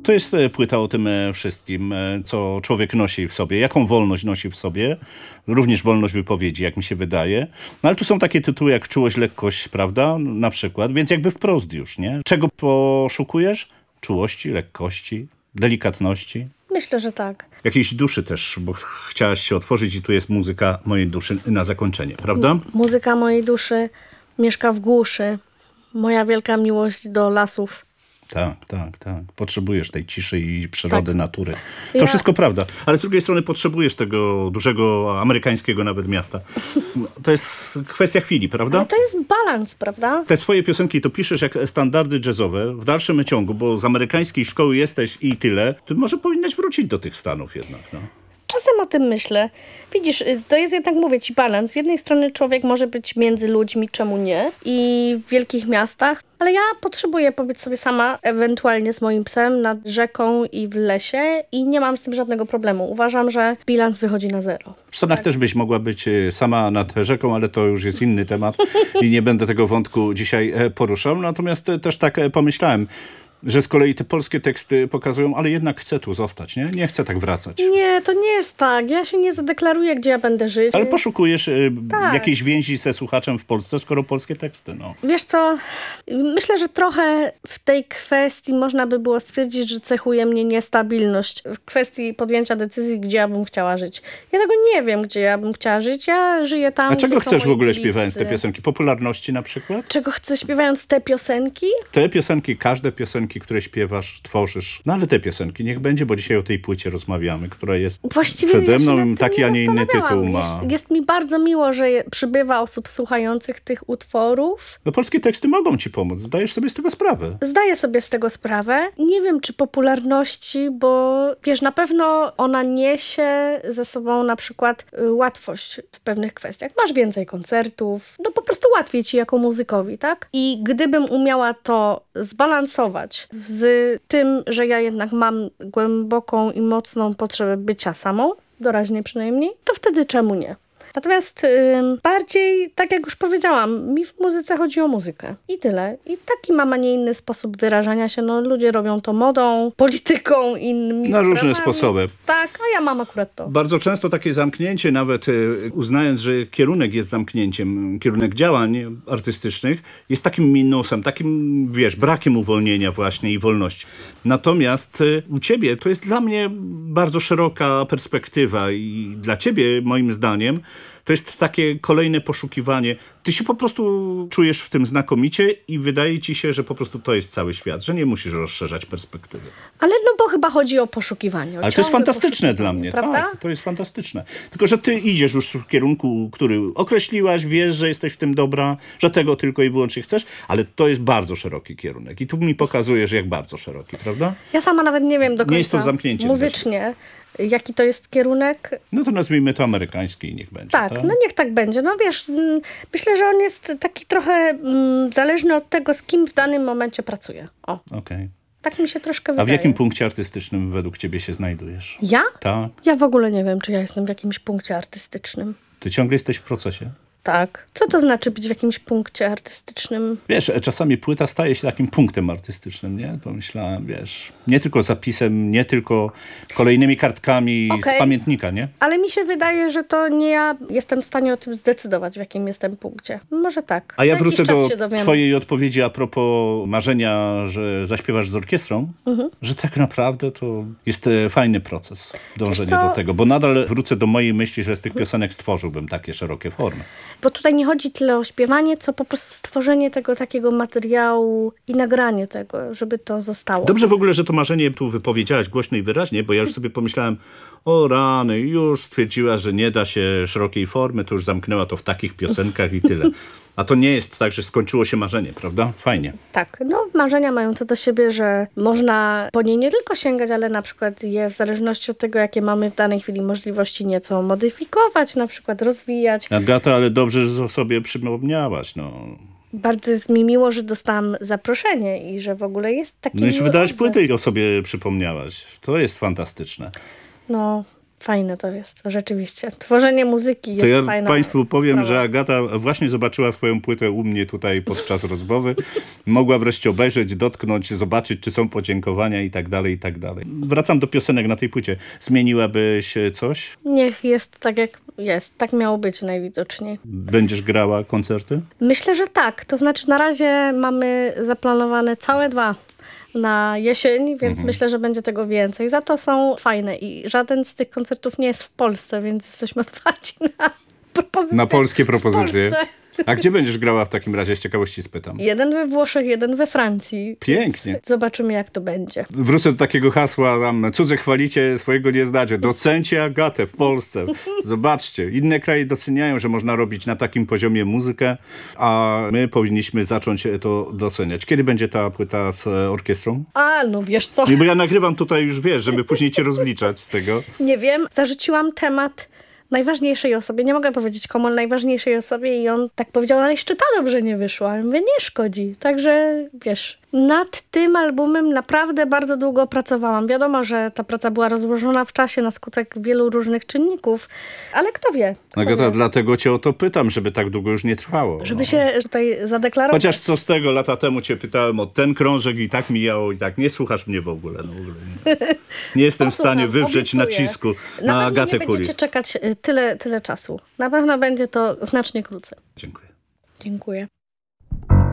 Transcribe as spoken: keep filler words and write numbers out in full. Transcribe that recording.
to jest e, płyta o tym e, wszystkim, e, co człowiek nosi w sobie, jaką wolność nosi w sobie, również wolność wypowiedzi, jak mi się wydaje. No ale tu są takie tytuły jak Czułość, lekkość, prawda, na przykład, więc jakby wprost już, nie? Czego poszukujesz? Czułości, lekkości, delikatności. Myślę, że tak. Jakiejś duszy też, bo chciałaś się otworzyć i tu jest muzyka mojej duszy na zakończenie, prawda? M- muzyka mojej duszy mieszka w głuszy. Moja wielka miłość do lasów. Tak, tak, tak. Potrzebujesz tej ciszy i przyrody, tak. natury. To ja... wszystko prawda. Ale z drugiej strony potrzebujesz tego dużego, amerykańskiego nawet miasta. To jest kwestia chwili, prawda? Ale to jest balans, prawda? Te swoje piosenki to piszesz jak standardy jazzowe w dalszym ciągu, bo z amerykańskiej szkoły jesteś i tyle. To może powinnaś wrócić do tych Stanów jednak, no. Czasem o tym myślę. Widzisz, to jest jednak, mówię ci, balans. Z jednej strony człowiek może być między ludźmi, czemu nie, i w wielkich miastach, ale ja potrzebuję pobyć sobie sama, ewentualnie z moim psem, nad rzeką i w lesie i nie mam z tym żadnego problemu. Uważam, że bilans wychodzi na zero. W Stanach tak. też byś mogła być sama nad rzeką, ale to już jest inny temat i nie będę tego wątku dzisiaj poruszał. Natomiast też tak pomyślałem, że z kolei te polskie teksty pokazują, ale jednak chcę tu zostać, nie? Nie chcę tak wracać. Nie, to nie jest tak. Ja się nie zadeklaruję, gdzie ja będę żyć. Ale poszukujesz y, tak. jakiejś więzi ze słuchaczem w Polsce, skoro polskie teksty, no. Wiesz co, myślę, że trochę w tej kwestii można by było stwierdzić, że cechuje mnie niestabilność w kwestii podjęcia decyzji, gdzie ja bym chciała żyć. Ja tego nie wiem, gdzie ja bym chciała żyć. Ja żyję tam, A czego gdzie chcesz są w ogóle bliscy. śpiewając te piosenki? Popularności na przykład? Czego chcę śpiewając te piosenki? Te piosenki, każde piosenki, które śpiewasz, tworzysz. No ale te piosenki niech będzie, bo dzisiaj o tej płycie rozmawiamy, która jest Właściwie przede ja mną, taki, a nie inny tytuł ma. Jest, jest mi bardzo miło, że przybywa osób słuchających tych utworów. No polskie teksty mogą ci pomóc, zdajesz sobie z tego sprawę. Zdaję sobie z tego sprawę. Nie wiem, czy popularności, bo wiesz, na pewno ona niesie ze sobą na przykład y, łatwość w pewnych kwestiach. Masz więcej koncertów, no po prostu łatwiej ci jako muzykowi, tak? I gdybym umiała to zbalansować z tym, że ja jednak mam głęboką i mocną potrzebę bycia samą, doraźnie przynajmniej, to wtedy czemu nie? Natomiast yy, bardziej, tak jak już powiedziałam, mi w muzyce chodzi o muzykę. I tyle. I taki mam, a nie inny sposób wyrażania się. No, ludzie robią to modą, polityką, innymi Na sprawami. różne sposoby. Tak, a ja mam akurat to. Bardzo często takie zamknięcie, nawet y, uznając, że kierunek jest zamknięciem, kierunek działań artystycznych, jest takim minusem, takim, wiesz, brakiem uwolnienia właśnie i wolności. Natomiast y, u ciebie to jest dla mnie bardzo szeroka perspektywa i dla ciebie, moim zdaniem, to jest takie kolejne poszukiwanie. Ty się po prostu czujesz w tym znakomicie i wydaje ci się, że po prostu to jest cały świat, że nie musisz rozszerzać perspektywy. Ale no bo chyba chodzi o poszukiwanie. O Ale to jest fantastyczne dla mnie. Prawda? Tak, to jest fantastyczne. Tylko, że ty idziesz już w kierunku, który określiłaś, wiesz, że jesteś w tym dobra, że tego tylko i wyłącznie chcesz, ale to jest bardzo szeroki kierunek. I tu mi pokazujesz, jak bardzo szeroki, prawda? Ja sama nawet nie wiem do końca nie jest to zamknięcie muzycznie, jaki to jest kierunek. No to nazwijmy to amerykański i niech będzie. Tak, tak, no niech tak będzie. No wiesz, mm, myślę, że on jest taki trochę mm, zależny od tego, z kim w danym momencie pracuje. O. Okej. Okay. Tak mi się troszkę wydaje. A w jakim punkcie artystycznym według ciebie się znajdujesz? Ja? Tak. Ja w ogóle nie wiem, czy ja jestem w jakimś punkcie artystycznym. Ty ciągle jesteś w procesie? Tak. Co to znaczy być w jakimś punkcie artystycznym? Wiesz, czasami płyta staje się takim punktem artystycznym, nie? Pomyślałem, wiesz, nie tylko zapisem, nie tylko kolejnymi kartkami okay. z pamiętnika, nie? Ale mi się wydaje, że to nie ja jestem w stanie o tym zdecydować, w jakim jestem punkcie. Może tak. A ja wrócę do twojej odpowiedzi a propos marzenia, że zaśpiewasz z orkiestrą, mhm. że tak naprawdę to jest fajny proces dążenia do tego, bo nadal wrócę do mojej myśli, że z tych piosenek stworzyłbym takie szerokie formy. Bo tutaj nie chodzi tyle o śpiewanie, co po prostu stworzenie tego takiego materiału i nagranie tego, żeby to zostało. Dobrze w ogóle, że to marzenie tu wypowiedziałaś głośno i wyraźnie, bo ja już sobie pomyślałem, o rany, już stwierdziła, że nie da się szerokiej formy, to już zamknęła to w takich piosenkach i tyle. A to nie jest tak, że skończyło się marzenie, prawda? Fajnie. Tak, no marzenia mają to do siebie, że można po nie nie tylko sięgać, ale na przykład je w zależności od tego, jakie mamy w danej chwili możliwości nieco modyfikować, na przykład rozwijać. Agata, ale dobrze, że sobie przypomniałaś, no. Bardzo jest mi miło, że dostałam zaproszenie i że w ogóle jest taki No i że wydałaś odzew. płytę i o sobie przypomniałaś. To jest fantastyczne. No, Fajne to jest, rzeczywiście. Tworzenie muzyki jest To ja fajna Państwu powiem, sprawa. że Agata właśnie zobaczyła swoją płytę u mnie tutaj podczas rozmowy. Mogła wreszcie obejrzeć, dotknąć, zobaczyć, czy są podziękowania i tak dalej, i tak dalej. Wracam do piosenek na tej płycie. Zmieniłabyś coś? Niech jest tak, jak jest. Tak miało być najwidoczniej. Będziesz grała koncerty? Myślę, że tak. To znaczy na razie mamy zaplanowane całe dwa na jesień, więc Mhm. myślę, że będzie tego więcej. Za to są fajne i żaden z tych koncertów nie jest w Polsce, więc jesteśmy otwarci na propozycje. Na polskie w propozycje. Polsce. A gdzie będziesz grała w takim razie? Z ciekawości spytam. Jeden we Włoszech, jeden we Francji. Pięknie. Więc zobaczymy, jak to będzie. Wrócę do takiego hasła, tam cudze chwalicie, swojego nie znacie. Docencie Agatę w Polsce. Zobaczcie, inne kraje doceniają, że można robić na takim poziomie muzykę, a my powinniśmy zacząć to doceniać. Kiedy będzie ta płyta z orkiestrą? A, no wiesz co, Nie, bo ja nagrywam tutaj już, wiesz, żeby później cię rozliczać z tego. nie wiem. Zarzuciłam temat najważniejszej osobie. Nie mogę powiedzieć komu, ale najważniejszej osobie i on tak powiedział, ale jeszcze ta dobrze nie wyszła. Ja mówię, nie szkodzi. Także wiesz, nad tym albumem naprawdę bardzo długo pracowałam. Wiadomo, że ta praca była rozłożona w czasie na skutek wielu różnych czynników, ale kto wie. Kto Agata, wie. dlatego cię o to pytam, żeby tak długo już nie trwało. Żeby no. się tutaj zadeklarować. Chociaż co z tego, lata temu cię pytałem o ten krążek i tak mijało i tak. Nie słuchasz mnie w ogóle. No, w ogóle nie. nie jestem w stanie Posłucham, wywrzeć obiecuję. nacisku Na na pewno Agatę nie Kulis. będziecie czekać y, tyle, tyle czasu. Na pewno będzie to znacznie krócej. Dziękuję. Dziękuję.